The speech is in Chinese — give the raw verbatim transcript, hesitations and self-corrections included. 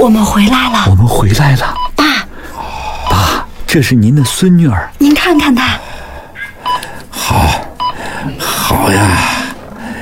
我们回来了。 我们回来了。 爸， 爸，这是您的孙女儿， 您看看她。 好，好呀。